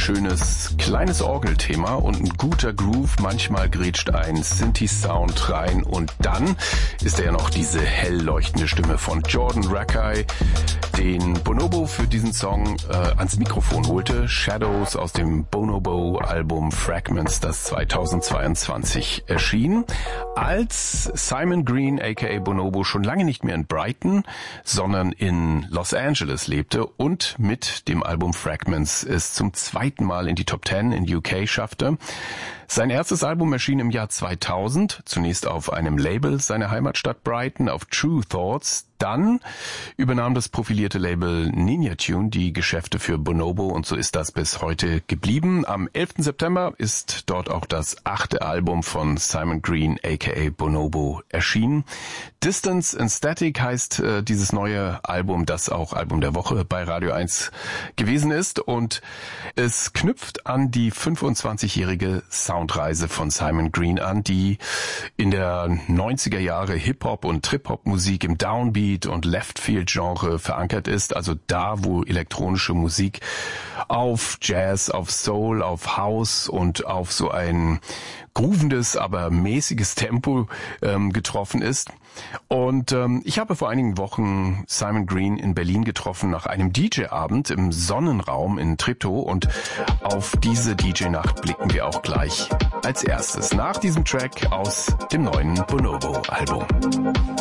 schönes kleines Orgelthema und ein guter Groove. Manchmal grätscht ein Synthi-Sound rein und dann ist ja noch diese hell leuchtende Stimme von Jordan Rakei, den Bonobo für diesen Song ans Mikrofon holte. Shadows aus dem Bonobo-Album Fragments, das 2022 erschien. Als Simon Green aka Bonobo schon lange nicht mehr in Brighton, sondern in Los Angeles lebte und mit dem Album Fragments es zum zweiten Mal in die Top 10 in UK schaffte. Sein erstes Album erschien im Jahr 2000, zunächst auf einem Label seiner Heimatstadt Brighton, auf True Thoughts. Dann übernahm das profilierte Label Ninja Tune die Geschäfte für Bonobo und so ist das bis heute geblieben. Am 11. September ist dort auch das 8. Album von Simon Green aka Bonobo erschienen. Distance and Static heißt dieses neue Album, das auch Album der Woche bei Radio 1 gewesen ist und es knüpft an die 25-jährige Soundreise von Simon Green an, die in der 90er Jahre Hip-Hop und Trip-Hop-Musik im Downbeat und Left-Field-Genre verankert ist, also da, wo elektronische Musik auf Jazz, auf Soul, auf House und auf so ein groovendes, aber mäßiges Tempo getroffen ist. Und ich habe vor einigen Wochen Simon Green in Berlin getroffen nach einem DJ-Abend im Sonnenraum in Treptow und auf diese DJ-Nacht blicken wir auch gleich als erstes nach diesem Track aus dem neuen Bonobo-Album.